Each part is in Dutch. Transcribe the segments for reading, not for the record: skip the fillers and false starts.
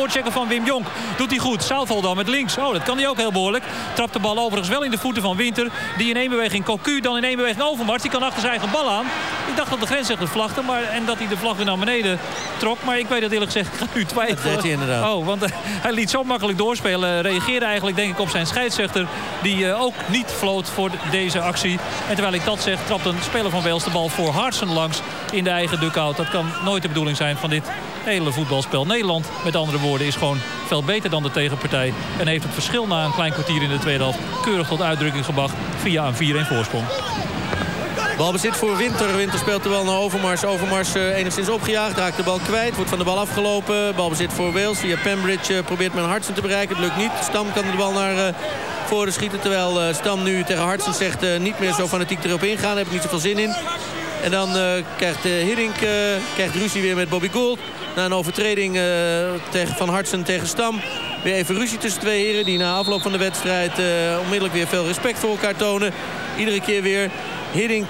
voorchecken van Wim Jonk. Doet hij goed. Southall dan met links. Oh, dat kan hij ook heel behoorlijk. Trapt de bal overigens wel in de voeten van Winter. Die in één beweging Cocu, dan in één beweging Overmars. Die kan achter zijn eigen bal aan. Ik dacht dat de grensrechter vlagde. En dat hij de vlag weer naar beneden trok. Maar ik weet het eerlijk gezegd. Ik ga nu twijfelen. Dat deed hij inderdaad. Oh, want hij liet zo makkelijk doorspelen. Reageerde eigenlijk denk ik op zijn scheidsrechter. Die ook niet floot voor deze actie. En terwijl ik dat zeg, trapt een speler van Wales de bal voor Hartsen langs in de eigen dugout. Dat kan nooit de bedoeling zijn van dit hele voetbalspel. Nederland, met andere woorden, is gewoon veel beter dan de tegenpartij. En heeft het verschil na een klein kwartier in de tweede helft keurig tot uitdrukking gebracht via een 4-1 voorsprong. Balbezit voor Winter. Winter speelt de bal naar Overmars. Overmars enigszins opgejaagd. Raakt de bal kwijt. Wordt van de bal afgelopen. Balbezit voor Wales. Via Pembridge probeert men Hartsen te bereiken. Het lukt niet. Stam kan de bal naar voren schieten. Terwijl Stam nu tegen Hartsen zegt niet meer zo fanatiek erop ingaan. Daar heb ik niet zoveel zin in. En dan krijgt Hiddink ruzie weer met Bobby Gould. Na een overtreding van Hartsen tegen Stam. Weer even ruzie tussen twee heren. Die na afloop van de wedstrijd onmiddellijk weer veel respect voor elkaar tonen. Iedere keer weer. Hiddink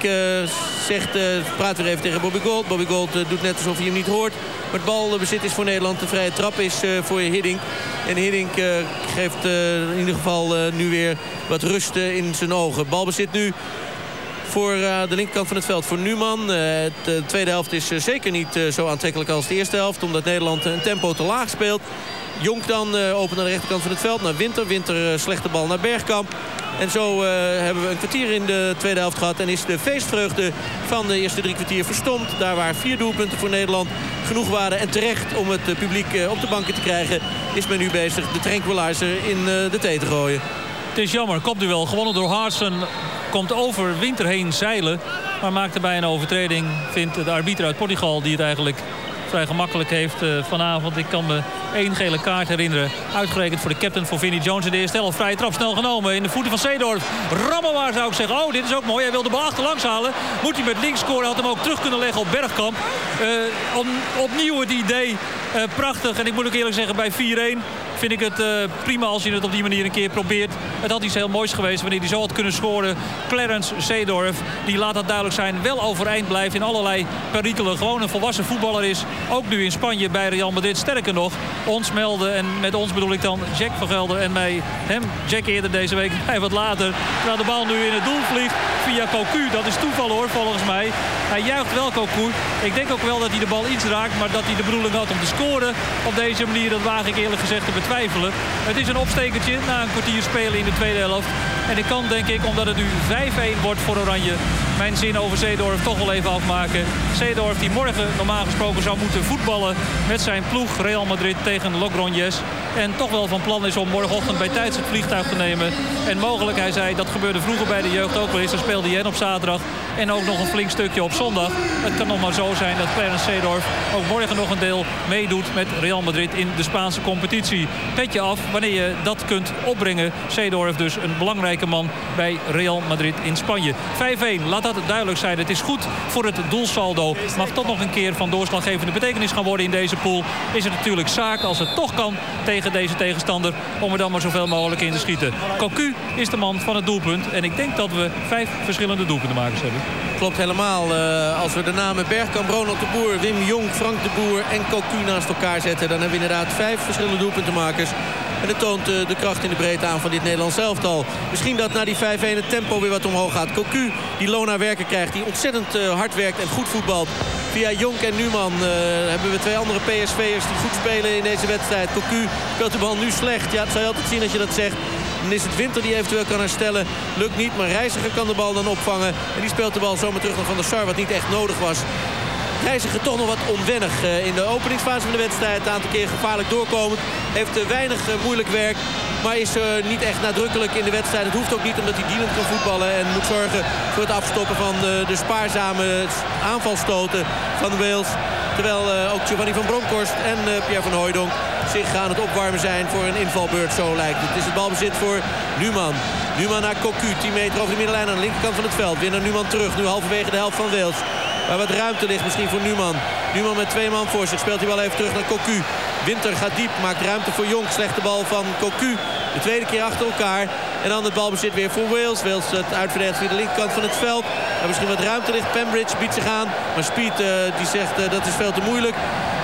praat weer even tegen Bobby Gould. Bobby Gould doet net alsof hij hem niet hoort. Maar het balbezit is voor Nederland. De vrije trap is voor Hiddink. En Hiddink geeft in ieder geval nu weer wat rust in zijn ogen. Balbezit nu voor de linkerkant van het veld voor Numan. De tweede helft is zeker niet zo aantrekkelijk als de eerste helft. Omdat Nederland een tempo te laag speelt. Jonk dan opent naar de rechterkant van het veld. Naar Winter. Winter slechte bal naar Bergkamp. En zo hebben we een kwartier in de tweede helft gehad. En is de feestvreugde van de eerste 3 kwartier verstomd. Daar waar 4 doelpunten voor Nederland genoeg waren. En terecht om het publiek op de banken te krijgen. Is men nu bezig de tranquilizer in de thee te gooien. Het is jammer. Kopduel gewonnen door Hartsen. Komt over Winter heen zeilen. Maar maakt erbij een overtreding. Vindt de arbiter uit Portugal die het eigenlijk vrij gemakkelijk heeft vanavond. Ik kan me 1 gele kaart herinneren. Uitgerekend voor de captain voor Vinnie Jones in de eerste helft. Vrije trap snel genomen in de voeten van Seedorf. Rammelwaar zou ik zeggen. Oh, dit is ook mooi. Hij wil de bal achterlangs halen. Moet hij met links scoren. Had hem ook terug kunnen leggen op Bergkamp. Opnieuw het idee. Prachtig. En ik moet ook eerlijk zeggen, bij 4-1 vind ik het prima als je het op die manier een keer probeert. Het had iets heel moois geweest wanneer hij zo had kunnen scoren. Clarence Seedorf, die laat dat duidelijk zijn, wel overeind blijft in allerlei perikelen. Gewoon een volwassen voetballer is. Ook nu in Spanje bij Real Madrid. Sterker nog, ons melden. En met ons bedoel ik dan Jack van Gelder en mij. Jack eerder deze week, mij wat later. Terwijl de bal nu in het doel vliegt via Cocu. Dat is toeval hoor, volgens mij. Hij juicht wel Cocu. Ik denk ook wel dat hij de bal iets raakt. Maar dat hij de bedoeling had om te scoren op deze manier, dat waag ik eerlijk gezegd te betwijfelen. Het is een opstekertje na een kwartier spelen in de tweede helft. En ik kan denk ik, omdat het nu 5-1 wordt voor Oranje, mijn zin over Seedorf toch wel even afmaken. Seedorf die morgen normaal gesproken zou moeten voetballen met zijn ploeg Real Madrid tegen Logroñés. En toch wel van plan is om morgenochtend bij tijds het vliegtuig te nemen. En mogelijk, hij zei, dat gebeurde vroeger bij de jeugd ook wel eens. Dan speelde hij op zaterdag en ook nog een flink stukje op zondag. Het kan nog maar zo zijn dat Clarence Seedorf ook morgen nog een deel meedoet met Real Madrid in de Spaanse competitie. Petje af wanneer je dat kunt opbrengen. Seedorf dus een belangrijke man bij Real Madrid in Spanje. 5-1, laat dat duidelijk zijn. Het is goed voor het doelsaldo. Mag toch nog een keer van doorslaggevende betekenis gaan worden in deze pool. Is het natuurlijk zaak, als het toch kan tegen deze tegenstander, om er dan maar zoveel mogelijk in te schieten. Cocu is de man van het doelpunt. En ik denk dat we 5 verschillende doelpuntenmakers hebben. Klopt helemaal. Als we de namen Bergkamp, Ronald de Boer, Wim Jong, Frank de Boer en Cocu naast elkaar zetten, dan hebben we inderdaad 5 verschillende doelpuntenmakers. En dat toont de kracht in de breedte aan van dit Nederlands elftal. Misschien dat na die 5-1 het tempo weer wat omhoog gaat. Cocu die loon naar werken krijgt, die ontzettend hard werkt en goed voetbalt. Via Jonk en Numan hebben we 2 andere PSV'ers die goed spelen in deze wedstrijd. Cocu speelt de bal nu slecht. Ja, dat zou je altijd zien als je dat zegt. Dan is het Winter die eventueel kan herstellen. Lukt niet, maar Reiziger kan de bal dan opvangen. En die speelt de bal zomaar terug naar Van der Sar, wat niet echt nodig was. Reiziger toch nog wat onwennig in de openingsfase van de wedstrijd. Een aantal keer gevaarlijk doorkomend. Heeft weinig moeilijk werk. Maar is niet echt nadrukkelijk in de wedstrijd. Het hoeft ook niet omdat hij dienend kan voetballen. En moet zorgen voor het afstoppen van de spaarzame aanvalstoten van Wales. Terwijl ook Giovanni van Bronckhorst en Pierre van Hooijdonk zich aan het opwarmen zijn voor een invalbeurt, zo lijkt het. Het is het balbezit voor Numan. Numan naar Cocu, 10 meter over de middenlijn aan de linkerkant van het veld. Weer naar Numan terug, nu halverwege de helft van Wales. Waar wat ruimte ligt misschien voor Numan. Numan met 2 man voor zich, speelt hij wel even terug naar Cocu. Winter gaat diep, maakt ruimte voor Jonk. Slechte bal van Cocu. De tweede keer achter elkaar. En dan het balbezit weer voor Wales. Wales het uitverdedigt via de linkerkant van het veld. Waar misschien wat ruimte ligt. Pembridge biedt zich aan. Maar Speed die zegt dat is veel te moeilijk.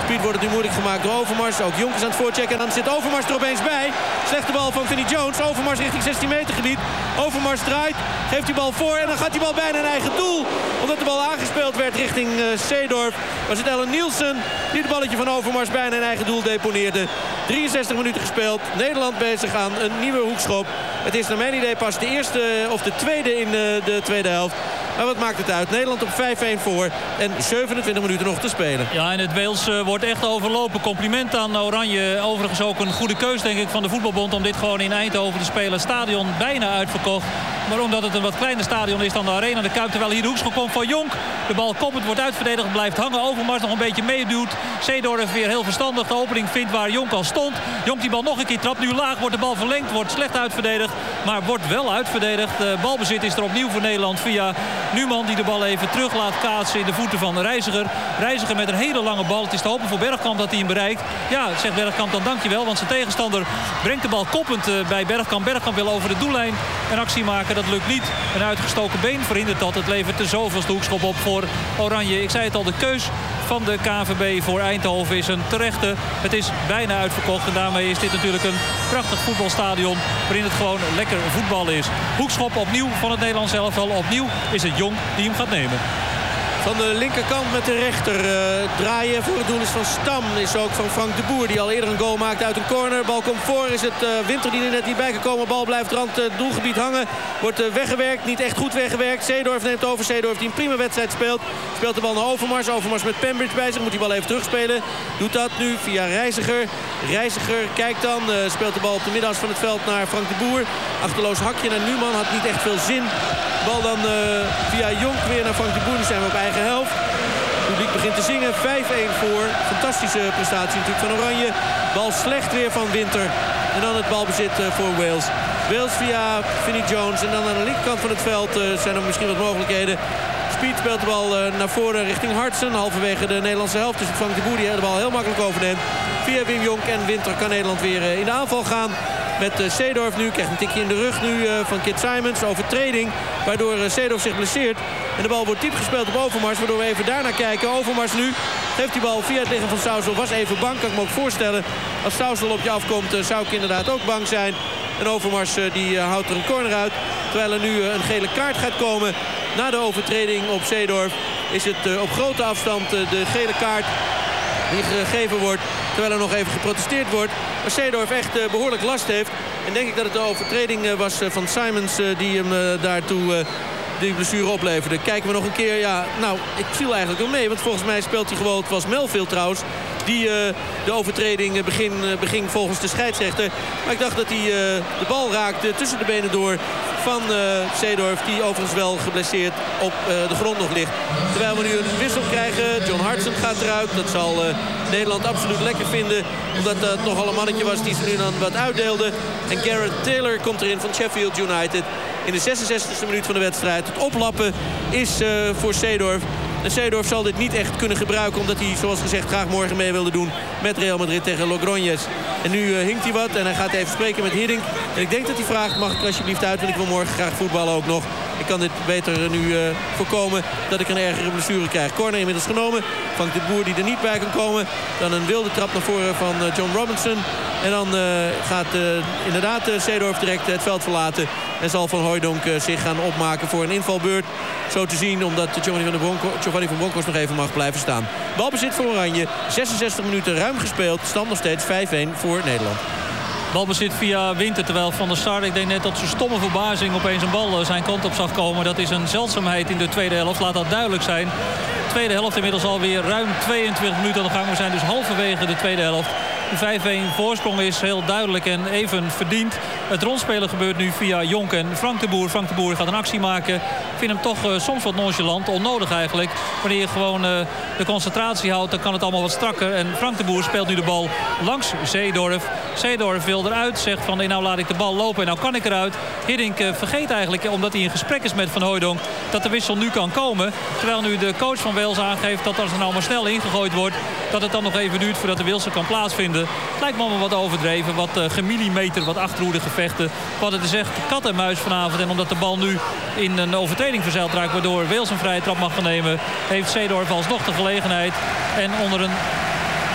Speed wordt het nu moeilijk gemaakt door Overmars. Ook Jonk is aan het voorchecken en dan zit Overmars er opeens bij. Slechte bal van Vinnie Jones. Overmars richting 16 meter gebied. Overmars draait, geeft die bal voor en dan gaat die bal bijna in eigen doel. Omdat de bal aangespeeld werd richting Seedorf. Was het Ellen Nielsen die het balletje van Overmars bijna in eigen doel deponeerde. 63 minuten gespeeld. Nederland bezig aan een nieuwe hoekschop. Het is naar mijn idee pas de eerste of de tweede in de tweede helft. Maar wat maakt het uit? Nederland op 5-1 voor. En 27 minuten nog te spelen. Ja, en het Wales wordt echt overlopen. Compliment aan Oranje. Overigens ook een goede keus, denk ik, van de voetbalbond om dit gewoon in Eindhoven te spelen. Stadion bijna uitverkocht. Maar omdat het een wat kleiner stadion is dan de Arena de Kuip. Terwijl hier de hoekschop komt van Jonk. De bal koppelt, wordt uitverdedigd, blijft hangen. Overmars nog een beetje meeduwt. Seedorf weer heel verstandig de opening vindt waar Jonk al stond. Jonk die bal nog een keer trapt. Nu laag wordt de bal verlengd. Wordt slecht uitverdedigd. Maar wordt wel uitverdedigd. Balbezit is er opnieuw voor Nederland via Numan die de bal even terug laat kaatsen in de voeten van Reiziger. Reiziger met een hele lange bal. Het is te hopen voor Bergkamp dat hij hem bereikt. Ja, zegt Bergkamp dan dankjewel. Want zijn tegenstander brengt de bal koppend bij Bergkamp. Bergkamp wil over de doellijn een actie maken. Dat lukt niet. Een uitgestoken been verhindert dat. Het levert de zoveelste hoekschop op voor Oranje. Ik zei het al, de keus van de KNVB voor Eindhoven is een terechte. Het is bijna uitverkocht. En daarmee is dit natuurlijk een prachtig voetbalstadion waarin het gewoon lekker voetbal is. Hoekschop opnieuw van het Nederlands elftal. Opnieuw is het Jong die hem gaat nemen. Van de linkerkant met de rechter draaien voor het doel is van Stam. Is ook van Frank de Boer die al eerder een goal maakt uit een corner. Bal komt voor. Is het Winter die er net niet bij gekomen. Bal blijft rand het doelgebied hangen. Wordt weggewerkt. Niet echt goed weggewerkt. Seedorf neemt over. Seedorf die een prima wedstrijd speelt. Speelt de bal naar Overmars. Overmars met Pembridge bij zich. Moet die bal even terugspelen. Doet dat nu via Reiziger. Reiziger kijkt dan. Speelt de bal op de middenas van het veld naar Frank de Boer. Achterloos hakje naar Numan. Had niet echt veel zin. Bal dan via Jonk weer naar Frank de Boer. Nu zijn we op eigen helft. Het publiek begint te zingen. 5-1 voor. Fantastische prestatie natuurlijk van Oranje. Bal slecht weer van Winter. En dan het balbezit voor Wales. Wales via Vinnie Jones. En dan aan de linkerkant van het veld zijn er misschien wat mogelijkheden. Speed speelt de bal naar voren richting Hartsen. Halverwege de Nederlandse helft. Dus Frank de Boer die de bal heel makkelijk overneemt. Via Wim Jonk en Winter kan Nederland weer in de aanval gaan. Met Seedorf nu. Krijgt een tikje in de rug nu van Kit Symons. Overtreding. Waardoor Seedorf zich blesseert. En de bal wordt diep gespeeld op Overmars. Waardoor we even daarnaar kijken. Overmars nu geeft die bal via het liggen van Sousel. Was even bang. Kan ik me ook voorstellen. Als Sousel op je afkomt zou ik inderdaad ook bang zijn. En Overmars die houdt er een corner uit. Terwijl er nu een gele kaart gaat komen. Na de overtreding op Seedorf is het op grote afstand de gele kaart die gegeven wordt. Terwijl er nog even geprotesteerd wordt. Maar Seedorf echt behoorlijk last heeft. En denk ik dat het de overtreding was van Symons die hem daartoe die blessure opleverde. Kijken we nog een keer. Ja, nou, ik viel eigenlijk wel mee. Want volgens mij speelt hij gewoon. Het was Melville trouwens. Die de overtreding beging volgens de scheidsrechter. Maar ik dacht dat hij de bal raakte tussen de benen door van Seedorf. Die overigens wel geblesseerd op de grond nog ligt. Terwijl we nu een wissel krijgen. John Hartson gaat eruit. Dat zal Nederland absoluut lekker vinden. Omdat dat nogal een mannetje was die ze nu dan wat uitdeelde. En Gareth Taylor komt erin van Sheffield United. In de 66e minuut van de wedstrijd. Het oplappen is voor Seedorf. En Seedorf zal dit niet echt kunnen gebruiken. Omdat hij, zoals gezegd, graag morgen mee wilde doen met Real Madrid tegen Logroñez. En nu hinkt hij wat en hij gaat even spreken met Hiddink. En ik denk dat hij vraagt, mag ik alsjeblieft uit, want ik wil morgen graag voetballen ook nog. Ik kan dit beter nu voorkomen dat ik een ergere blessure krijg. Corner inmiddels genomen. Vangt de Boer die er niet bij kan komen. Dan een wilde trap naar voren van John Robinson. En dan gaat inderdaad Seedorf direct het veld verlaten. En zal Van Hooijdonk zich gaan opmaken voor een invalbeurt. Zo te zien, omdat Giovanni van Bronckhorst nog even mag blijven staan. Balbezit voor Oranje. 66 minuten ruim gespeeld. Stand nog steeds 5-1 voor Nederland. Balbezit via Winter, terwijl Van der Sar, ik denk net dat zijn stomme verbazing opeens een bal zijn kant op zag komen. Dat is een zeldzaamheid in de tweede helft, laat dat duidelijk zijn. De tweede helft inmiddels alweer ruim 22 minuten aan de gang. We zijn dus halverwege de tweede helft. De 5-1 voorsprong is heel duidelijk en even verdiend. Het rondspelen gebeurt nu via Jonk en Frank de Boer. Frank de Boer gaat een actie maken. Ik vind hem toch soms wat nonchalant, onnodig eigenlijk. Wanneer je gewoon de concentratie houdt, dan kan het allemaal wat strakker. En Frank de Boer speelt nu de bal langs Seedorf. Seedorf wil eruit, zegt van nou laat ik de bal lopen en nou kan ik eruit. Hiddink vergeet eigenlijk, omdat hij in gesprek is met Van Hooijdonk, dat de wissel nu kan komen. Terwijl nu de coach van Wales aangeeft dat als er nou maar snel ingegooid wordt, dat het dan nog even duurt voordat de wissel kan plaatsvinden. Het lijkt me allemaal wat overdreven, wat gemillimeter, wat achterhoede gevechten. Wat het is echt kat en muis vanavond. En omdat de bal nu in een overtreding verzeild raakt, waardoor Wales een vrije trap mag gaan nemen, heeft Seedorf alsnog de gelegenheid. En onder een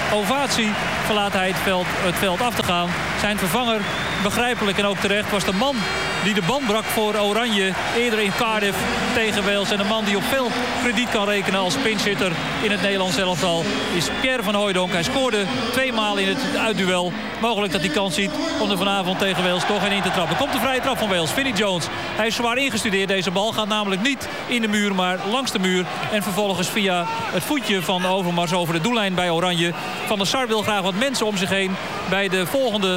ovatie verlaat hij het veld af te gaan. Zijn vervanger, begrijpelijk en ook terecht, was de man die de band brak voor Oranje eerder in Cardiff tegen Wales. En de man die op veel krediet kan rekenen als pinchhitter in het Nederlands elftal is Pierre van Hooijdonk. Hij scoorde 2 maal in het uitduel. Mogelijk dat hij kans ziet om er vanavond tegen Wales toch in te trappen. Komt de vrije trap van Wales. Vinnie Jones. Hij is zwaar ingestudeerd. Deze bal gaat namelijk niet in de muur, maar langs de muur. En vervolgens via het voetje van Overmars over de doellijn bij Oranje. Van der Sar wil graag wat mensen om zich heen bij de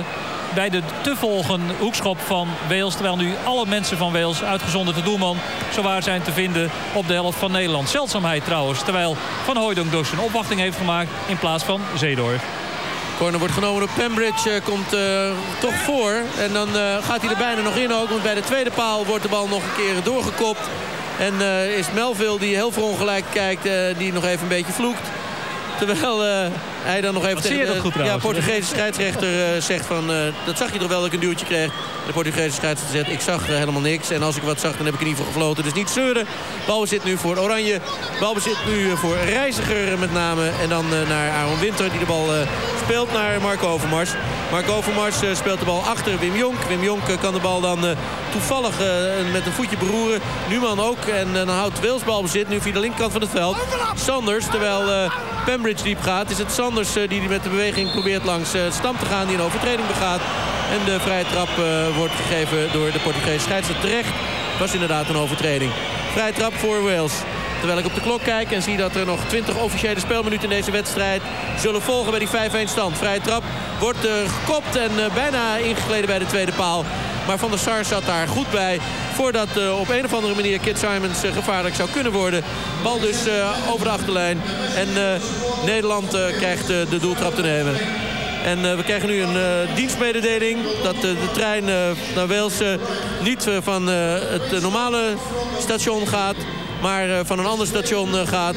te volgen hoekschop van Wales. Terwijl nu alle mensen van Wales, uitgezonderd de doelman, zowaar zijn te vinden op de helft van Nederland. Zeldzaamheid trouwens, terwijl Van Hooijdonk dus een opwachting heeft gemaakt in plaats van Zeedorf. Corner wordt genomen door Pembridge, komt toch voor. En dan gaat hij er bijna nog in ook, want bij de tweede paal wordt de bal nog een keer doorgekopt. En is Melville, die heel verongelijk kijkt, die nog even een beetje vloekt. Terwijl hij dan nog even tegen de Portugese scheidsrechter zegt van... dat zag je toch wel dat ik een duwtje kreeg. De Portugese scheidsrechter zegt, ik zag helemaal niks. En als ik wat zag, dan heb ik in ieder geval gefloten. Dus niet zeuren. Balbezit nu voor Oranje. Balbezit nu voor Reiziger met name. En dan naar Aaron Winter, die de bal speelt naar Marco Overmars. Marco Overmars speelt de bal achter Wim Jonk. Wim Jonk kan de bal dan toevallig met een voetje beroeren. Numan ook. En dan houdt Wales balbezit nu via de linkerkant van het veld. Sanders, terwijl Pembridge diep gaat, is het Sanders die met de beweging probeert langs Stam te gaan, die een overtreding begaat. En de vrije trap wordt gegeven door de Portugese scheidsrechter terecht. Was inderdaad een overtreding. Vrije trap voor Wales. Terwijl ik op de klok kijk en zie dat er nog 20 officiële speelminuten in deze wedstrijd zullen volgen bij die 5-1 stand. Vrije trap wordt gekopt en bijna ingegleden bij de tweede paal. Maar Van der Sar zat daar goed bij. Voordat op een of andere manier Kit Symons gevaarlijk zou kunnen worden. Bal dus over de achterlijn. En Nederland krijgt de doeltrap te nemen. En we krijgen nu een dienstmededeling dat de trein naar Wales niet van het normale station gaat, maar van een ander station gaat.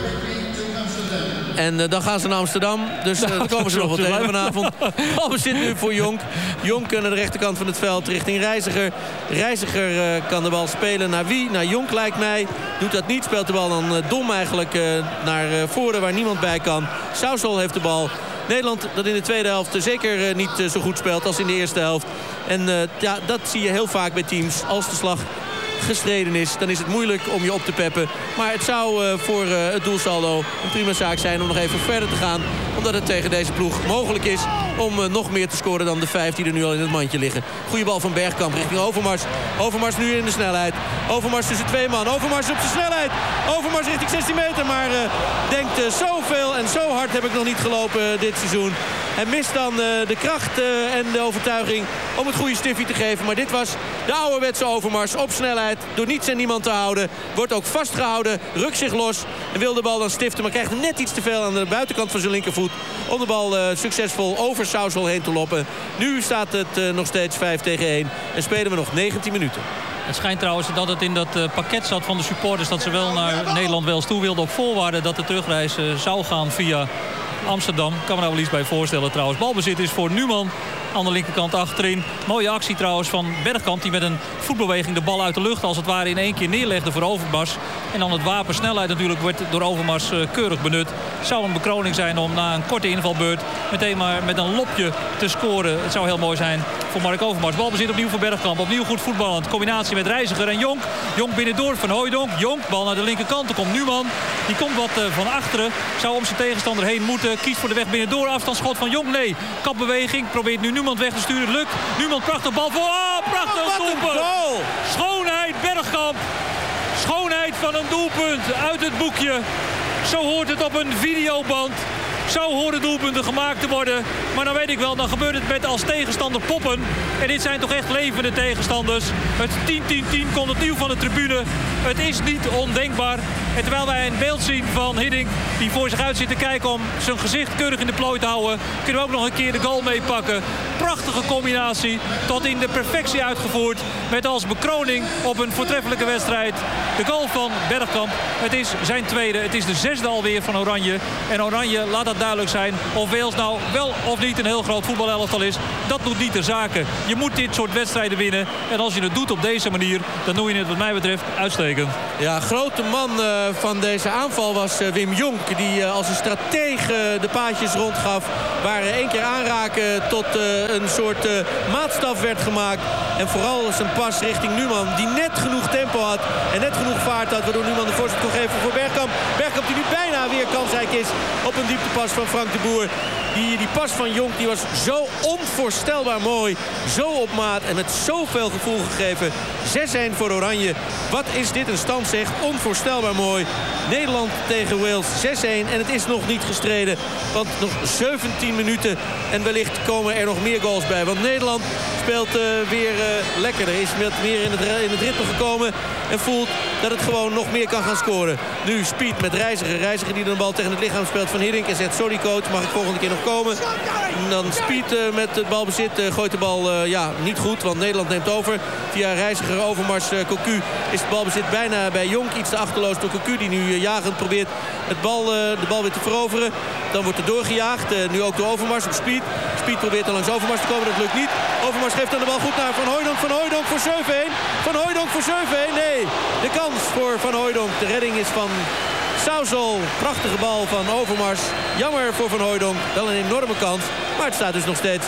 En dan gaan ze naar Amsterdam. Dus daar komen ze nog wel tegen vanavond. Balbezit nu voor Jonk. Jonk naar de rechterkant van het veld richting Reiziger. Reiziger kan de bal spelen naar wie? Naar Jonk lijkt mij. Doet dat niet. Speelt de bal dan dom eigenlijk naar voren waar niemand bij kan. Southall heeft de bal. Nederland dat in de tweede helft zeker niet zo goed speelt als in de eerste helft. En ja, dat zie je heel vaak bij teams. Als de slag gestreden is, dan is het moeilijk om je op te peppen. Maar het zou voor het doelsaldo een prima zaak zijn om nog even verder te gaan. Omdat het tegen deze ploeg mogelijk is om nog meer te scoren dan de 5 die er nu al in het mandje liggen. Goeie bal van Bergkamp richting Overmars. Overmars nu in de snelheid. Overmars tussen 2 man. Overmars op de snelheid. Overmars richting 16 meter. Maar denkt zoveel en zo hard heb ik nog niet gelopen dit seizoen. Hij mist dan de kracht en de overtuiging om het goede stiffie te geven. Maar dit was de ouderwetse Overmars op snelheid. Door niets en niemand te houden. Wordt ook vastgehouden. Rukt zich los. En wil de bal dan stiften. Maar krijgt net iets te veel aan de buitenkant van zijn linkervoet. Om de bal succesvol over Southall heen te loppen. Nu staat het nog steeds 5-1. En spelen we nog 19 minuten. Het schijnt trouwens dat het in dat pakket zat van de supporters dat ze wel naar Nederland Wales toe wilden op voorwaarde dat de terugreis zou gaan via Amsterdam. Kan me nou wel iets bij voorstellen trouwens. Balbezit is voor Numan aan de linkerkant achterin. Mooie actie trouwens van Bergkamp die met een voetbeweging de bal uit de lucht als het ware in één keer neerlegde voor Overmars. En dan het wapen snelheid natuurlijk wordt door Overmars keurig benut. Het zou een bekroning zijn om na een korte invalbeurt meteen maar met een lopje te scoren. Het zou heel mooi zijn voor Mark Overmars. Balbezit opnieuw voor Bergkamp. Opnieuw goed voetballend. Combinatie met Reiziger en Jonk. Jonk binnendoor van Hooijdonk. Jonk, bal naar de linkerkant. Er komt Numan. Die komt wat van achteren. Zou om zijn tegenstander heen moeten. Kiest voor de weg binnendoor. Afstandsschot van Jonk. Nee. Kapbeweging. Probeert nu Numan weg te sturen. Lukt. Numan prachtig bal voor. Oh, prachtig doelpunt. Schoonheid Bergkamp. Schoonheid van een doelpunt uit het boekje. Zo hoort het op een videoband. Zo horen doelpunten gemaakt te worden. Maar dan weet ik wel, dan gebeurt het met als tegenstander poppen. En dit zijn toch echt levende tegenstanders. Het 10-10-10 komt opnieuw van de tribune. Het is niet ondenkbaar. En terwijl wij een beeld zien van Hiddink die voor zich uit zit te kijken om zijn gezicht keurig in de plooi te houden, kunnen we ook nog een keer de goal meepakken. prachtige combinatie. Tot in de perfectie uitgevoerd. Met als bekroning op een voortreffelijke wedstrijd de goal van Bergkamp. Het is zijn tweede. Het is de 6e alweer van Oranje. En Oranje, laat dat duidelijk zijn. Of Wales nou wel of niet een heel groot voetbalelftal is, dat doet niet ter zake. Je moet dit soort wedstrijden winnen. En als je het doet op deze manier, dan doe je het wat mij betreft uitstekend. Ja, grote man van deze aanval was Wim Jonk. Die als een stratege de paadjes rondgaf. Waar 1 keer aanraken tot een soort maatstaf werd gemaakt. En vooral zijn pas richting Numan. Die net genoeg tempo had en net genoeg vaart had. Waardoor Numan de voorzet kon geven voor Bergkamp. Bergkamp die nu bijna weer kansrijk is op een dieptepas van Frank de Boer. Die pas van Jonk die was zo onvoorstelbaar mooi. Zo op maat en met zoveel gevoel gegeven. 6-1 voor Oranje. Wat is dit een stand zeg. Onvoorstelbaar mooi. Nederland tegen Wales 6-1. En het is nog niet gestreden. Want nog 17 minuten. En wellicht komen er nog meer goals bij. Want Nederland speelt weer lekkerder. Is weer in het ritme gekomen. En voelt dat het gewoon nog meer kan gaan scoren. Nu Speed met Reiziger. Reiziger die dan de bal tegen het lichaam speelt van Hiddink. En zegt sorry coach, mag ik volgende keer nog komen. En dan Speed met het balbezit. Gooit de bal niet goed. Want Nederland neemt over. Via Reiziger, Overmars, Cocu is het balbezit bijna bij Jonk. Iets te achterloos door Cocu die nu jagend probeert de bal weer te veroveren. Dan wordt er doorgejaagd. Nu ook door Overmars op Speed. Speed probeert dan langs Overmars te komen. Dat lukt niet. Overmars geeft dan de bal goed naar Van Hooijdonk. Van Hooijdonk voor 7-1. Van Hooijdonk voor 7-1. Nee, de kans voor Van Hooijdonk. De redding is van Sousal. Prachtige bal van Overmars. Jammer voor Van Hooijdonk. Wel een enorme kans. Maar het staat dus nog steeds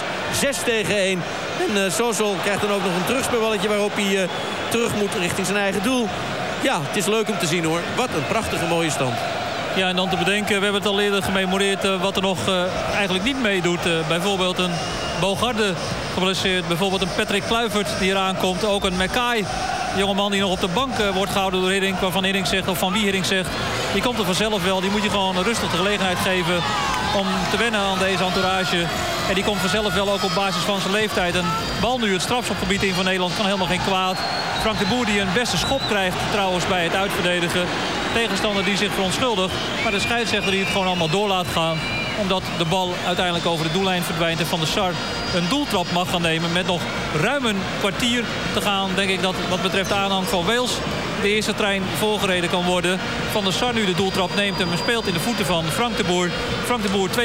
6-1. En Sousal krijgt dan ook nog een terugspeelballetje waarop hij terug moet richting zijn eigen doel. Ja, het is leuk om te zien hoor. Wat een prachtige mooie stand. Ja, en dan te bedenken, we hebben het al eerder gememoreerd wat er nog eigenlijk niet meedoet. Bijvoorbeeld een Bogarde geblesseerd. Bijvoorbeeld een Patrick Kluivert die eraan komt. Ook een Mackay, jongeman die nog op de bank wordt gehouden door Hiddink. Waarvan Hiddink zegt, of van wie Hiddink zegt, die komt er vanzelf wel. Die moet je gewoon rustig de gelegenheid geven om te wennen aan deze entourage. En die komt vanzelf wel ook op basis van zijn leeftijd. Een bal nu het strafschopgebied in van Nederland kan helemaal geen kwaad. Frank de Boer die een beste schop krijgt trouwens bij het uitverdedigen. Tegenstander die zich verontschuldigt. Maar de scheidsrechter die het gewoon allemaal door laat gaan. Omdat de bal uiteindelijk over de doellijn verdwijnt. En Van der Sar een doeltrap mag gaan nemen. Met nog ruim een kwartier te gaan. Denk ik dat wat betreft de aanhang van Wales de eerste trein voorgereden kan worden. Van der Sar nu de doeltrap neemt en speelt in de voeten van Frank de Boer. Frank de Boer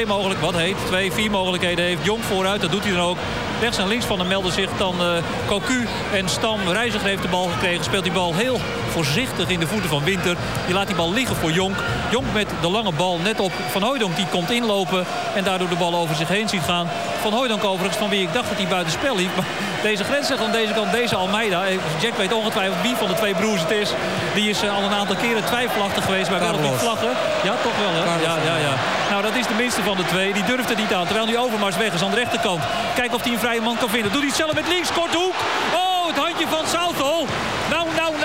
4 mogelijkheden heeft. Jong vooruit, dat doet hij dan ook. Rechts en links van hem melden zich dan Cocu en Stam. Reiziger heeft de bal gekregen. Speelt die bal heel voorzichtig in de voeten van Winter. Die laat die bal liggen voor Jonk. Jonk met de lange bal net op Van Hooijdonk. Die komt inlopen en daardoor de bal over zich heen ziet gaan. Van Hooijdonk overigens, van wie ik dacht dat hij buiten spel liep. Maar deze grensrechter aan deze kant, deze Almeida. Jack weet ongetwijfeld wie van de twee broers het is. Die is al een aantal keren twijfelachtig geweest bij wel of niet vlaggen. Ja, toch wel hè? Ja. Nou, dat is de minste van de twee. Die durft het niet aan. Terwijl nu Overmars weg is aan de rechterkant. Kijken of hij een vrije man kan vinden. Doet hij het zelf met links. Korte hoek. Oh, het handje van Southall. Nou.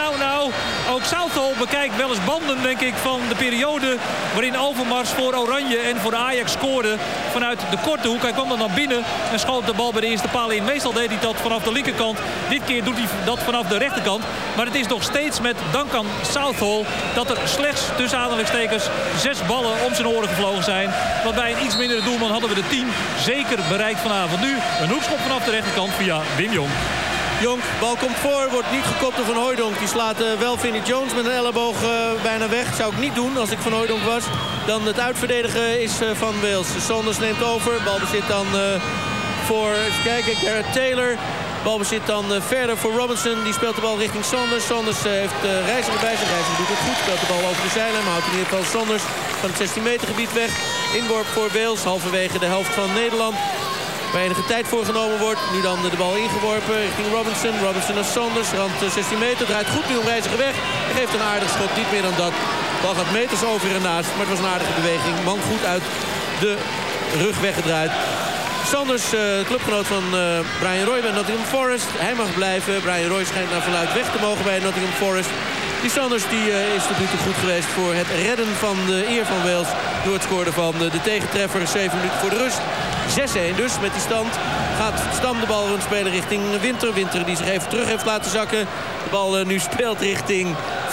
Ook Southall bekijkt wel eens banden, denk ik, van de periode waarin Overmars voor Oranje en voor Ajax scoorde vanuit de korte hoek. Hij kwam dan naar binnen en schoot de bal bij de eerste paal in. Meestal deed hij dat vanaf de linkerkant. Dit keer doet hij dat vanaf de rechterkant. Maar het is nog steeds met dank aan Southall dat er slechts tussen aanhalingstekens 6 ballen om zijn oren gevlogen zijn. Want bij een iets mindere doelman hadden we de 10 zeker bereikt vanavond. Nu een hoekschop vanaf de rechterkant via Wim Jong. Jonk, bal komt voor, wordt niet gekopt door Van Hooijdonk. Die slaat wel Vinnie Jones met een elleboog bijna weg. Zou ik niet doen als ik Van Hooijdonk was. Dan het uitverdedigen is van Wales. Saunders neemt over, balbezit dan voor, even kijken, Gareth Taylor. Balbezit dan verder voor Robinson. Die speelt de bal richting Saunders. Saunders heeft Reiziger bij zich. Reiziger doet het goed, speelt de bal over de zijlijn. Maar houdt in ieder geval Saunders van het 16 meter gebied weg. Inworp voor Wales, halverwege de helft van Nederland. Waar enige tijd voorgenomen wordt. Nu dan de bal ingeworpen richting Robinson. Robinson naar Saunders. Rand 16 meter. Draait goed nu om Reiziger weg. Hij geeft een aardig schot. Niet meer dan dat. De bal gaat meters over en naast. Maar het was een aardige beweging. Man goed uit de rug weggedraaid. Saunders, clubgenoot van Brian Roy bij Nottingham Forest. Hij mag blijven. Brian Roy schijnt naar vanuit weg te mogen bij Nottingham Forest. Die Saunders is tot nu toe goed geweest voor het redden van de eer van Wales. Door het scoren van de tegentreffer 7 minuten voor de rust. 6-1 dus met die stand. Gaat Stam de bal rondspelen richting Winter. Winter die zich even terug heeft laten zakken. De bal nu speelt richting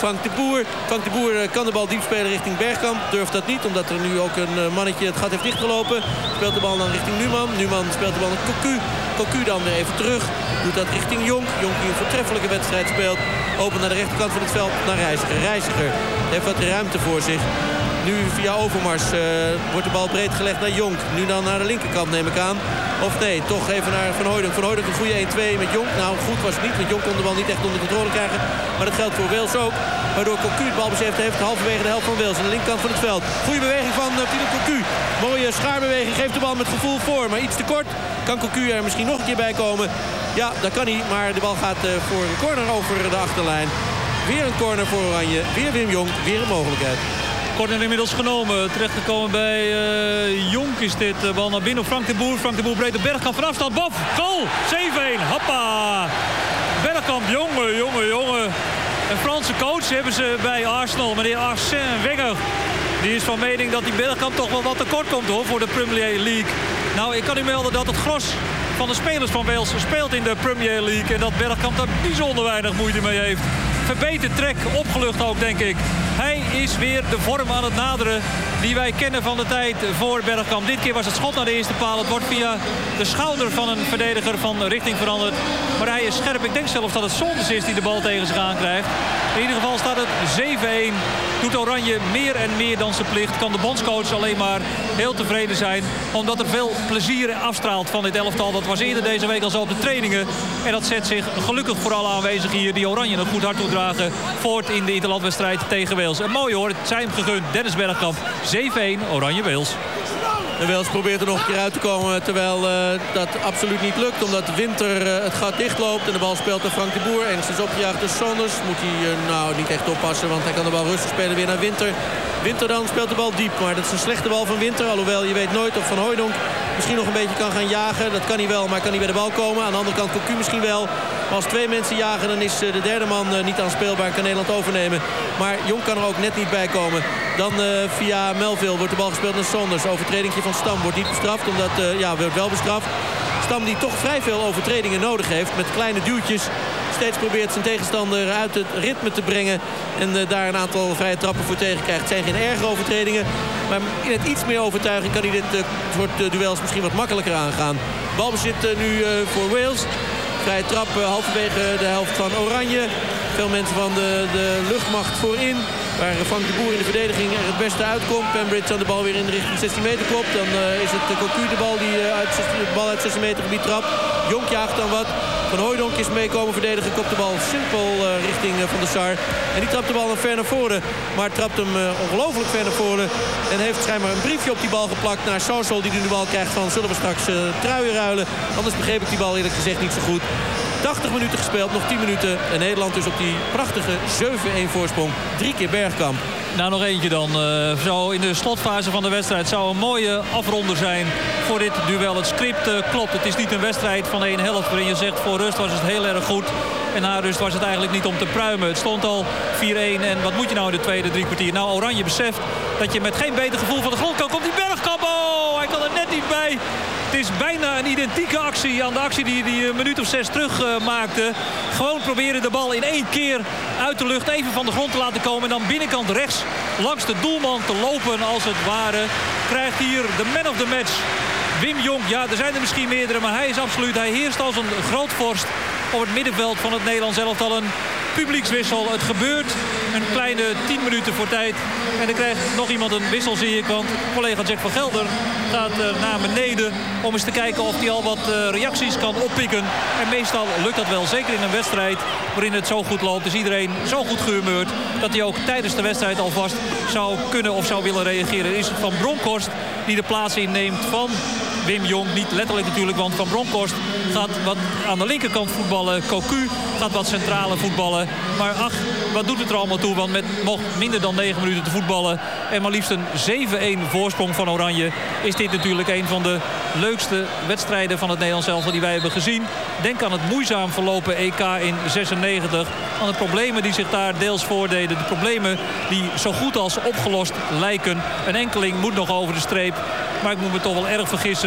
Frank de Boer. Frank de Boer kan de bal diep spelen richting Bergkamp. Durft dat niet, omdat er nu ook een mannetje het gat heeft dichtgelopen. Speelt de bal dan richting Numan. Numan speelt de bal naar Cocu. Cocu dan weer even terug. Doet dat richting Jonk. Jonk die een voortreffelijke wedstrijd speelt. Opent naar de rechterkant van het veld naar Reiziger. Reiziger heeft wat ruimte voor zich. Nu via Overmars wordt de bal breed gelegd naar Jonk. Nu dan naar de linkerkant neem ik aan. Of nee, toch even naar Van Hooijdonk. Van Hooijdonk een goede 1-2 met Jonk. Nou, goed was het niet, want Jonk kon de bal niet echt onder controle krijgen. Maar dat geldt voor Wales ook. Waardoor Cocu het balbezit heeft halverwege de helft van Wales. Aan de linkerkant van het veld. Goede beweging van Tino Cocu. Mooie schaarbeweging. Geeft de bal met gevoel voor. Maar iets te kort. Kan Cocu er misschien nog een keer bij komen? Ja, dat kan hij. Maar de bal gaat voor een corner over de achterlijn. Weer een corner voor Oranje. Weer Wim Jonk. Weer een mogelijkheid. Corner inmiddels genomen. Terechtgekomen bij Jonk is dit. Bal naar binnen op Frank de Boer. Frank de Boer breed de Bergkamp van afstand. Bof, goal, 7-1. Hoppa. Bergkamp, jongen. Een Franse coach hebben ze bij Arsenal. Meneer Arsène Wenger. Die is van mening dat die Bergkamp toch wel wat tekort komt hoor, voor de Premier League. Nou, ik kan u melden dat het gros van de spelers van Wales speelt in de Premier League. En dat Bergkamp daar bijzonder weinig moeite mee heeft. Verbeterd trek, opgelucht ook denk ik. Hij is weer de vorm aan het naderen die wij kennen van de tijd voor Bergkamp. Dit keer was het schot naar de eerste paal. Het wordt via de schouder van een verdediger van richting veranderd. Maar hij is scherp. Ik denk zelfs dat het Sonders is die de bal tegen zich aankrijgt. In ieder geval staat het 7-1. Doet Oranje meer en meer dan zijn plicht. Kan de bondscoach alleen maar heel tevreden zijn. Omdat er veel plezier afstraalt van dit elftal. Dat was eerder deze week al zo op de trainingen. En dat zet zich gelukkig voor alle aanwezigen hier die Oranje een goed hart toedragen voort in de interlandwedstrijd tegen Wales. En mooi hoor, het zijn hem gegund. Dennis Bergkamp, 7-1, Oranje-Wales. De Wales probeert er nog een keer uit te komen, terwijl dat absoluut niet lukt. Omdat Winter het gat dichtloopt en de bal speelt naar Frank de Boer. Enigszins opgejaagd door Sonders. Moet hij niet echt oppassen, want hij kan de bal rustig spelen weer naar Winter. Winter dan speelt de bal diep, maar dat is een slechte bal van Winter. Alhoewel, je weet nooit of Van Hooijdonk misschien nog een beetje kan gaan jagen. Dat kan hij wel, maar kan hij bij de bal komen. Aan de andere kant Cocu misschien wel. Maar als twee mensen jagen, dan is de derde man niet aanspeelbaar en kan Nederland overnemen. Maar Jong kan er ook net niet bij komen. Dan via Melville wordt de bal gespeeld naar Sonders. Overtredingje van Stam wordt niet bestraft, omdat wordt wel bestraft. Stam die toch vrij veel overtredingen nodig heeft met kleine duwtjes. Steeds probeert zijn tegenstander uit het ritme te brengen. En daar een aantal vrije trappen voor tegenkrijgt. Het zijn geen erge overtredingen. Maar in het iets meer overtuiging kan hij dit soort duels misschien wat makkelijker aangaan. Balbezit nu voor Wales. Vrije trap halverwege de helft van Oranje. Veel mensen van de luchtmacht voorin. Waar Frank de Boer in de verdediging er het beste uitkomt. Pembridge aan de bal weer in de richting 16 meter klopt. Dan is het Cocu de bal die de bal uit 16 meter gebied trapt. Jonk jaagt dan wat. Van Hooijdonk is meekomen verdedigen. Kopt de bal simpel richting Van der Sar. En die trapt de bal dan ver naar voren. Maar trapt hem ongelooflijk ver naar voren. En heeft schijnbaar een briefje op die bal geplakt naar Sorsel. Die nu de bal krijgt van zullen we straks truien ruilen. Anders begreep ik die bal eerlijk gezegd niet zo goed. 80 minuten gespeeld, nog 10 minuten. En Nederland dus op die prachtige 7-1 voorsprong. 3 keer Bergkamp. Nou, nog eentje dan. Zo in de slotfase van de wedstrijd zou een mooie afronder zijn voor dit duel. Het script klopt. Het is niet een wedstrijd van één helft waarin je zegt voor rust was het heel erg goed. En na rust was het eigenlijk niet om te pruimen. Het stond al 4-1 en wat moet je nou in de tweede 3 kwartier? Nou, Oranje beseft dat je met geen beter gevoel van de grond kan. Komt die Bergkamp, oh, hij kan er net niet bij. Het is bijna een identieke actie aan de actie die hij een minuut of 6 terug maakte. Gewoon proberen de bal in 1 keer uit de lucht even van de grond te laten komen. En dan binnenkant rechts langs de doelman te lopen als het ware. Krijgt hier de man of the match. Wim Jonk, ja, er zijn er misschien meerdere, maar hij is absoluut, hij heerst als een grootvorst op het middenveld van het Nederlands elftal. Een publiekswissel. Het gebeurt een kleine 10 minuten voor tijd. En dan krijgt nog iemand een wissel, zie ik. Want collega Jack van Gelder gaat naar beneden om eens te kijken of hij al wat reacties kan oppikken. En meestal lukt dat wel. Zeker in een wedstrijd waarin het zo goed loopt. Is iedereen zo goed gehumeurd dat hij ook tijdens de wedstrijd alvast zou kunnen of zou willen reageren. Is het Van Bronckhorst die de plaats inneemt van Wim Jonk. Niet letterlijk natuurlijk, want Van Bronckhorst gaat wat aan de linkerkant voetballen. Cocu gaat wat centrale voetballen. Maar ach, wat doet het er allemaal toe? Want met nog minder dan 9 minuten te voetballen en maar liefst een 7-1 voorsprong van Oranje is dit natuurlijk een van de leukste wedstrijden van het Nederlands elftal die wij hebben gezien. Denk aan het moeizaam verlopen EK in 96. Aan de problemen die zich daar deels voordeden. De problemen die zo goed als opgelost lijken. Een enkeling moet nog over de streep. Maar ik moet me toch wel erg vergissen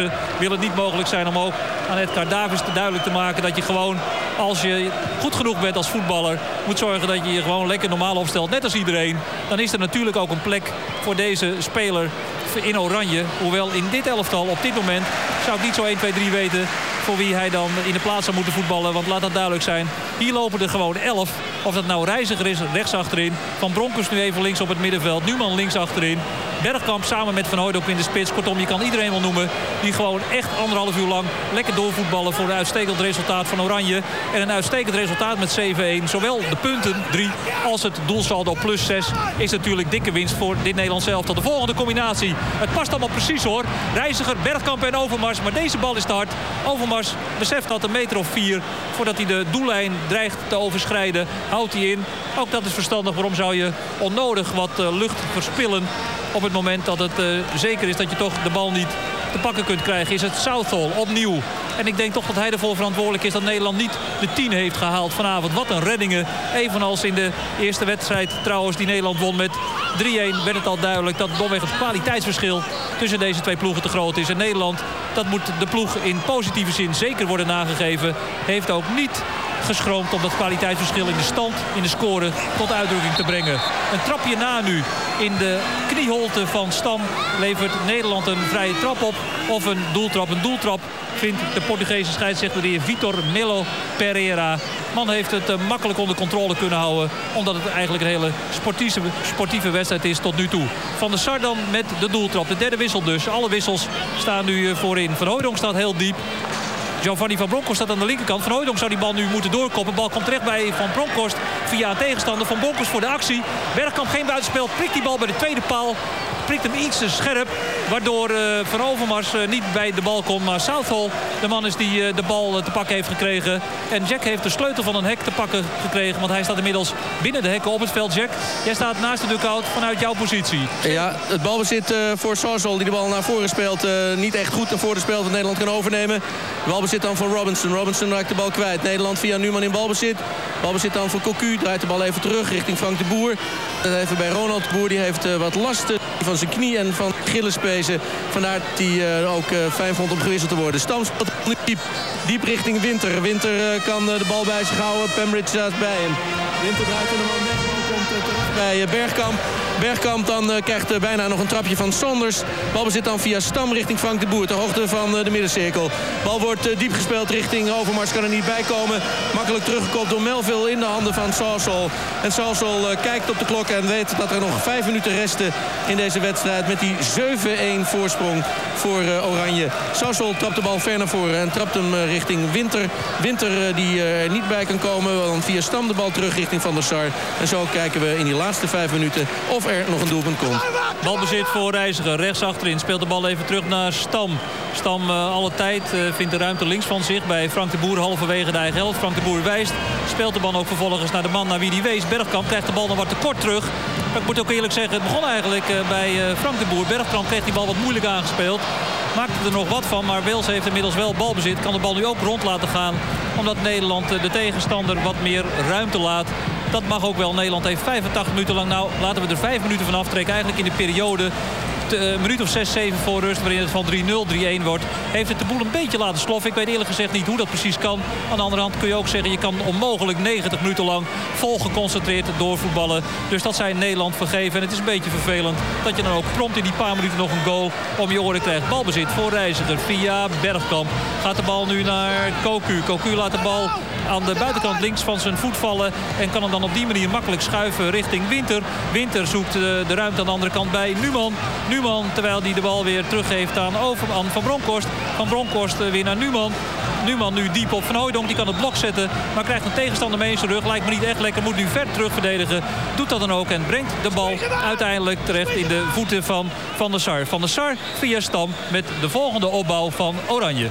kiezen. Wil het niet mogelijk zijn om ook aan Edgar Davids te duidelijk te maken dat je gewoon, als je goed genoeg bent als voetballer, moet zorgen dat je je gewoon lekker normaal opstelt, net als iedereen. Dan is er natuurlijk ook een plek voor deze speler in oranje. Hoewel in dit elftal op dit moment zou ik niet zo 1, 2, 3 weten voor wie hij dan in de plaats zou moeten voetballen. Want laat dat duidelijk zijn. Hier lopen er gewoon 11. Of dat nou Reiziger is, rechts achterin. Van Bronckhorst nu even links op het middenveld. Numan links achterin. Bergkamp samen met Van Hooijdonk in de spits. Kortom, je kan iedereen wel noemen. Die gewoon echt 1,5 uur lang lekker doorvoetballen voor een uitstekend resultaat van Oranje. En een uitstekend resultaat met 7-1. Zowel de punten 3 als het doelsaldo plus 6 is natuurlijk dikke winst voor dit Nederlands elftal. De volgende combinatie. Het past allemaal precies hoor. Reiziger, Bergkamp en Overmars. Maar deze bal is te hard. Overmars beseft dat 1,4 meter voordat hij de doellijn dreigt te overschrijden. Houdt hij in. Ook dat is verstandig. Waarom zou je onnodig wat lucht verspillen op het moment dat het zeker is dat je toch de bal niet te pakken kunt krijgen. Is het Southall opnieuw. En ik denk toch dat hij ervoor verantwoordelijk is dat Nederland niet de 10 heeft gehaald vanavond. Wat een reddingen. Evenals in de eerste wedstrijd trouwens die Nederland won met 3-1 werd het al duidelijk dat domweg het kwaliteitsverschil tussen deze twee ploegen te groot is. En Nederland, dat moet de ploeg in positieve zin zeker worden nagegeven. Heeft ook niet geschroomd om dat kwaliteitsverschil in de stand, in de score tot uitdrukking te brengen. Een trapje na nu in de knieholte van Stam levert Nederland een vrije trap op of een doeltrap. Een doeltrap vindt de Portugese scheidsrechter de heer Vitor Melo Pereira. Man heeft het makkelijk onder controle kunnen houden, omdat het eigenlijk een hele sportieve wedstrijd is tot nu toe. Van der Sar dan met de doeltrap. De derde wissel dus. Alle wissels staan nu voorin. Van Hooijdonk staat heel diep. Giovanni van Bronckhorst staat aan de linkerkant. Van Hooijdonk zou die bal nu moeten doorkoppen. De bal komt terecht bij Van Bronckhorst via een tegenstander. Van Bronckhorst voor de actie. Bergkamp geen buitenspel. Prikt die bal bij de tweede paal. Prikt hem iets te scherp. Waardoor Van Overmars niet bij de bal komt. Maar Southall de man is die de bal te pakken heeft gekregen. En Jack heeft de sleutel van een hek te pakken gekregen. Want hij staat inmiddels binnen de hekken op het veld. Jack, jij staat naast de dugout vanuit jouw positie. Ja, het balbezit voor Southall die de bal naar voren speelt. Niet echt goed naar voren speelt dat Nederland kan overnemen. De balbezit dan van Robinson. Robinson raakt de bal kwijt. Nederland via Numan in balbezit. Balbezit dan voor Cocu. Draait de bal even terug richting Frank de Boer. Even bij Ronald de Boer. Die heeft wat last van zijn knie en van Gillespezen. Vandaar dat hij ook fijn vond om gewisseld te worden. Stam speelt nu diep richting Winter. Winter kan de bal bij zich houden. Pembridge staat bij hem. Winter draait er nog weg. Komt terug bij Bergkamp. Bergkamp dan krijgt bijna nog een trapje van Saunders. Balbezit dan via Stam richting Frank de Boer. Ter hoogte van de middencirkel. Bal wordt diep gespeeld richting Overmars. Kan er niet bij komen. Makkelijk teruggekopt door Melville in de handen van Southall. En Southall kijkt op de klok en weet dat er nog 5 minuten resten in deze wedstrijd. Met die 7-1 voorsprong voor Oranje. Southall trapt de bal ver naar voren en trapt hem richting Winter. Winter die er niet bij kan komen. Want via Stam de bal terug richting Van der Sar. En zo kijken we in die laatste 5 minuten of er nog een doelpunt komt. Balbezit voor Reiziger. Rechts achterin speelt de bal even terug naar Stam. Stam alle tijd vindt de ruimte links van zich bij Frank de Boer halverwege de eigen helft. Frank de Boer wijst. Speelt de bal ook vervolgens naar de man naar wie die wees. Bergkamp krijgt de bal nog wat te kort terug. Maar ik moet ook eerlijk zeggen, het begon eigenlijk bij Frank de Boer. Bergkamp kreeg die bal wat moeilijk aangespeeld. Maakte er nog wat van, maar Wales heeft inmiddels wel balbezit. Kan de bal nu ook rond laten gaan. Omdat Nederland de tegenstander wat meer ruimte laat. Dat mag ook wel. Nederland heeft 85 minuten lang. Nou, laten we er 5 minuten van aftrekken. Eigenlijk in de periode een minuut of 6, 7 voor rust, waarin het van 3-0, 3-1 wordt. Heeft het de boel een beetje laten sloffen. Ik weet eerlijk gezegd niet hoe dat precies kan. Aan de andere hand kun je ook zeggen, je kan onmogelijk 90 minuten lang vol geconcentreerd doorvoetballen. Dus dat zijn Nederland vergeven. En het is een beetje vervelend dat je dan ook prompt in die paar minuten nog een goal om je oren krijgt. Balbezit voor Reiziger via Bergkamp. Gaat de bal nu naar Cocu. Cocu laat de bal aan de buitenkant links van zijn voet vallen. En kan hem dan op die manier makkelijk schuiven richting Winter. Winter zoekt de ruimte aan de andere kant bij Numan. Numan, terwijl hij de bal weer teruggeeft aan Van Bronckhorst. Van Bronckhorst weer naar Numan. Numan nu diep op Van Hooijdonk. Die kan het blok zetten, maar krijgt een tegenstander mee in zijn rug. Lijkt me niet echt lekker. Moet nu ver terug verdedigen. Doet dat dan ook en brengt de bal uiteindelijk terecht in de voeten van Van der Sar. Van der Sar via Stam met de volgende opbouw van Oranje.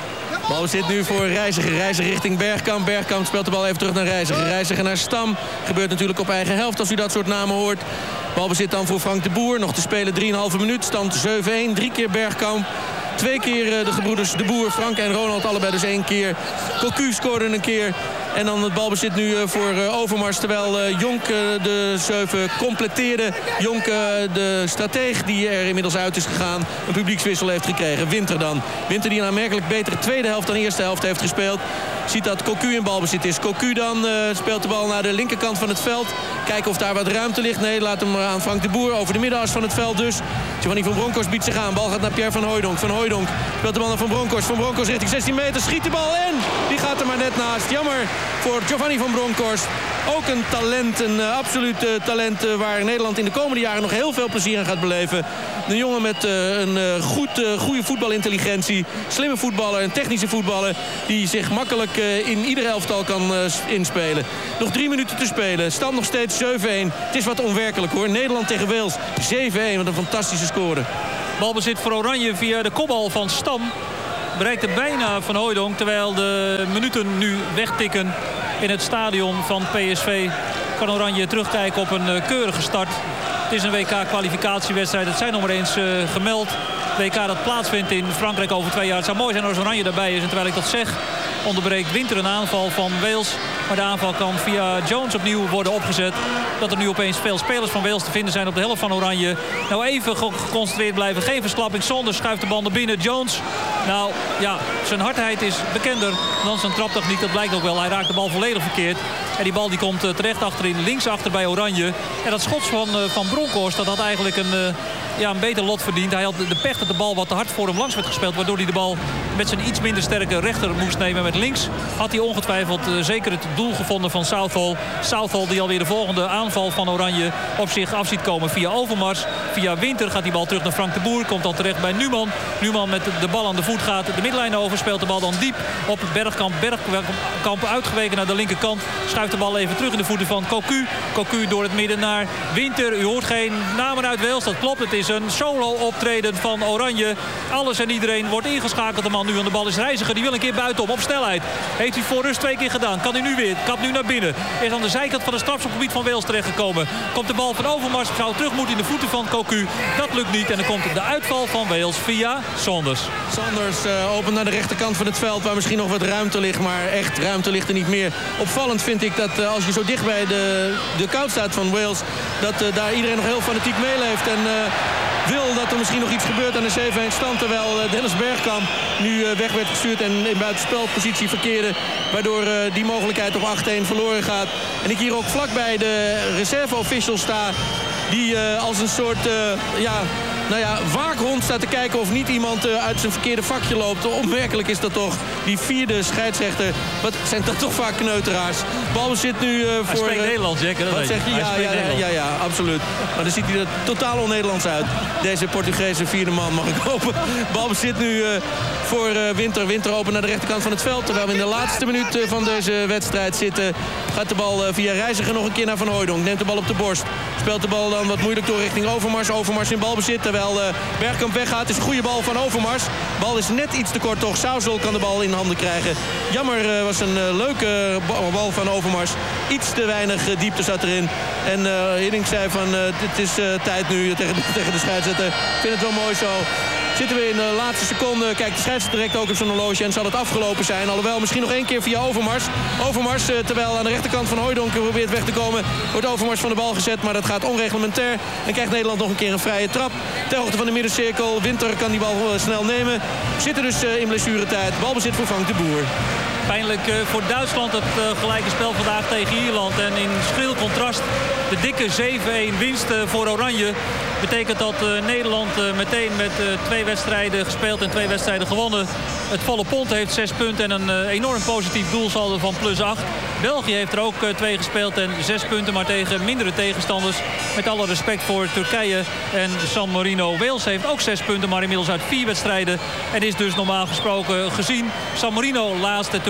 Bal zit nu voor Reiziger. Reiziger richting Bergkamp. Bergkamp speelt de bal even terug naar Reiziger. Reiziger naar Stam. Gebeurt natuurlijk op eigen helft als u dat soort namen hoort. Balbezit dan voor Frank de Boer. Nog te spelen 3,5 minuut. Stand 7-1. 3 keer Bergkamp. 2 keer de gebroeders De Boer, Frank en Ronald, allebei dus 1 keer. Cocu scoorde een keer. En dan het balbezit nu voor Overmars. Terwijl Jonk de 7 completeerde. Jonk de strateeg die er inmiddels uit is gegaan. Een publiekswissel heeft gekregen. Winter dan. Winter die een aanmerkelijk betere tweede helft dan eerste helft heeft gespeeld. Ziet dat Cocu in balbezit is. Cocu dan speelt de bal naar de linkerkant van het veld. Kijken of daar wat ruimte ligt. Nee, laat hem aan Frank de Boer over de middenas van het veld dus. Giovanni van Bronckhorst biedt zich aan. Bal gaat naar Pierre van Hooijdonk. Van Hooijdonk speelt de bal naar Van Bronckhorst. Van Bronckhorst richting 16 meter. Schiet de bal en die gaat er maar net naast. Jammer voor Giovanni van Bronckhorst. Ook een talent, een absoluut talent waar Nederland in de komende jaren nog heel veel plezier aan gaat beleven. Een jongen met een goede voetbalintelligentie. Slimme voetballer, een technische voetballer die zich makkelijk in ieder elftal kan inspelen. Nog 3 minuten te spelen. Stand nog steeds 7-1. Het is wat onwerkelijk hoor. Nederland tegen Wales 7-1. Wat een fantastische score. Balbezit voor Oranje via de kopbal van Stam. Bereikte bijna Van Hooijdonk, terwijl de minuten nu wegtikken in het stadion van PSV. Kan Oranje terugkijken op een keurige start. Het is een WK-kwalificatiewedstrijd. Het zijn nog maar eens gemeld. WK dat plaatsvindt in Frankrijk over 2 jaar. Het zou mooi zijn als Oranje daarbij is. En terwijl ik dat zeg, onderbreekt Winter een aanval van Wales. Maar de aanval kan via Jones opnieuw worden opgezet. Dat er nu opeens veel spelers van Wales te vinden zijn op de helft van Oranje. Nou even geconcentreerd blijven. Geen verslapping. Saunders schuift de bal naar binnen. Jones, nou ja, zijn hardheid is bekender dan zijn traptechniek. Dat blijkt ook wel. Hij raakt de bal volledig verkeerd. En die bal die komt terecht achterin, linksachter bij Oranje. En dat schot van Bronckhorst, dat had eigenlijk een beter lot verdiend. Hij had de pech dat de bal wat te hard voor hem langs werd gespeeld. Waardoor hij de bal met zijn iets minder sterke rechter moest nemen. Met links had hij ongetwijfeld zeker het doel gevonden van Southall. Southall die alweer de volgende aanval van Oranje op zich af ziet komen via Overmars. Via Winter gaat die bal terug naar Frank de Boer. Komt dan terecht bij Numan. Numan met de bal aan de voet gaat de middenlijn over. Speelt de bal dan diep op Bergkamp. Bergkamp uitgeweken naar de linkerkant. Schuift de bal even terug in de voeten van Cocu. Cocu door het midden naar Winter. U hoort geen namen uit Wales. Dat klopt. Het is een solo optreden van Oranje. Alles en iedereen wordt ingeschakeld. De man nu aan de bal is Reiziger. Die wil een keer buitenom op snelheid. Heeft hij voor rust 2 keer gedaan. Kan hij nu weer. Kapt nu naar binnen. Is aan de zijkant van het strafschopgebied van Wales terechtgekomen. Komt de bal van Overmars. Zou terug moeten in de voeten van Cocu. Dat lukt niet. En dan komt de uitval van Wales via Saunders. Saunders opent naar de rechterkant van het veld. Waar misschien nog wat ruimte ligt. Maar echt ruimte ligt er niet meer. Opvallend vind ik dat als je zo dicht bij de koud staat van Wales. Dat daar iedereen nog heel fanatiek meeleeft. En wil dat er misschien nog iets gebeurt aan de 7-1 stand. Terwijl Dennis Bergkamp nu weg werd gestuurd en in buitenspelpositie verkeerde. Waardoor die mogelijkheid op 8-1 verloren gaat. En ik hier ook vlakbij de reserve-official sta. Die als een soort waakhond staat te kijken of niet iemand uit zijn verkeerde vakje loopt. Onmerkelijk is dat toch. Die 4e scheidsrechter. Wat zijn dat toch vaak kneuteraars. Balbezit nu voor... Hij spreekt Nederlands, Jack. Wat zeg je? Ja, absoluut. Maar dan ziet hij er totaal on-Nederlands uit. Deze Portugese 4e man mag ik hopen. Balbezit nu voor Winter. Winter open naar de rechterkant van het veld. Terwijl we in de laatste minuut van deze wedstrijd zitten. Gaat de bal via Reiziger nog een keer naar Van Hooijdonk. Neemt de bal op de borst. Speelt de bal dan wat moeilijk door richting Overmars. Overmars in balbezit. Terwijl Bergkamp weggaat. Is een goede bal van Overmars. Bal is net iets te kort toch. Southall kan de bal in handen krijgen. Jammer, was een leuke bal van Overmars. Iets te weinig diepte zat erin. En Hiddink zei van het is tijd nu tegen de scheidsrechter. Ik vind het wel mooi zo. Zitten we in de laatste seconde. Kijk, de scheidsrechter direct ook op zijn horloge. En zal het afgelopen zijn. Alhoewel, misschien nog 1 keer via Overmars. Overmars, terwijl aan de rechterkant van Hooijdonk probeert weg te komen. Wordt Overmars van de bal gezet, maar dat gaat onreglementair. En krijgt Nederland nog een keer een vrije trap. Ter hoogte van de middencirkel. Winter kan die bal snel nemen. We zitten dus in blessuretijd. Balbezit voor Frank de Boer. Pijnlijk voor Duitsland het gelijke spel vandaag tegen Ierland. En in schril contrast de dikke 7-1 winst voor Oranje. Betekent dat Nederland meteen met 2 wedstrijden gespeeld en 2 wedstrijden gewonnen. Het volle pond heeft 6 punten en een enorm positief doelsaldo van +8. België heeft er ook 2 gespeeld en 6 punten, maar tegen mindere tegenstanders. Met alle respect voor Turkije en San Marino. Wales heeft ook 6 punten, maar inmiddels uit 4 wedstrijden. En is dus normaal gesproken gezien San Marino laatste,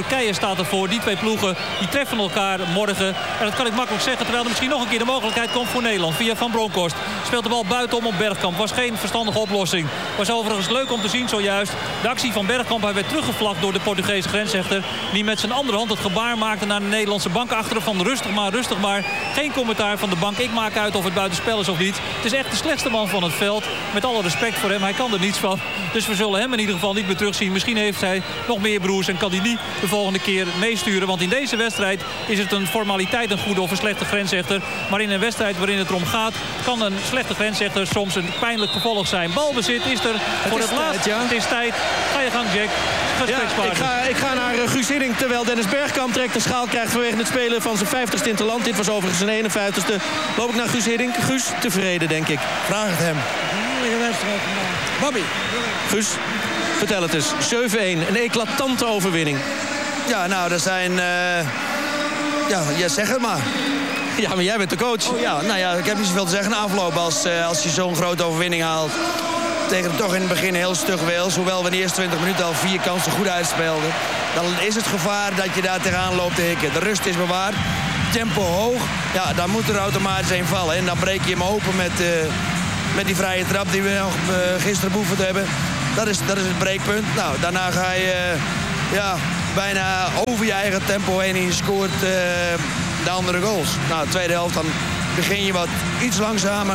Turkije staat ervoor. Die twee ploegen die treffen elkaar morgen. En dat kan ik makkelijk zeggen. Terwijl er misschien nog een keer de mogelijkheid komt voor Nederland. Via Van Bronckhorst. Speelt de bal buitenom op Bergkamp. Was geen verstandige oplossing. Was overigens leuk om te zien zojuist. De actie van Bergkamp. Hij werd teruggevlacht door de Portugese grensrechter. Die met zijn andere hand het gebaar maakte naar de Nederlandse bank. Achteren van rustig maar, rustig maar. Geen commentaar van de bank. Ik maak uit of het buitenspel is of niet. Het is echt de slechtste man van het veld. Met alle respect voor hem. Hij kan er niets van. Dus we zullen hem in ieder geval niet meer terugzien. Misschien heeft hij nog meer broers en kan hij die de volgende keer meesturen. Want in deze wedstrijd is het een formaliteit, een goede of een slechte grensrechter. Maar in een wedstrijd waarin het erom gaat, kan een slechte grensrechter soms een pijnlijk gevolg zijn. Balbezit is er voor het laatst. Ja. Het is tijd. Ga je gang, Jack. Ik ga naar Guus Hiddink, terwijl Dennis Bergkamp trekt de schaal krijgt vanwege het spelen van zijn 50ste in het land. Dit was overigens zijn 51ste. Loop ik naar Guus Hiddink. Guus, tevreden denk ik. Vraag het hem. Bobby. Guus, vertel het eens. 7-1, een eclatante overwinning. Ja, nou, er zijn... ja, zeg het maar. Ja, maar jij bent de coach. Oh, ja, nou ja, ik heb niet zoveel te zeggen na afloop als je zo'n grote overwinning haalt. Tegen toch in het begin heel stug Wales. Hoewel we in de eerste 20 minuten al 4 kansen goed uitspeelden. Dan is het gevaar dat je daar tegenaan loopt te hikken. De rust is bewaard. Tempo hoog. Ja, dan moet er automatisch een vallen. En dan breek je hem open met die vrije trap die we gisteren beoefend hebben. Dat is het breekpunt. Nou, daarna ga je bijna over je eigen tempo heen en je scoort de andere goals. Nou, de tweede helft dan begin je iets langzamer.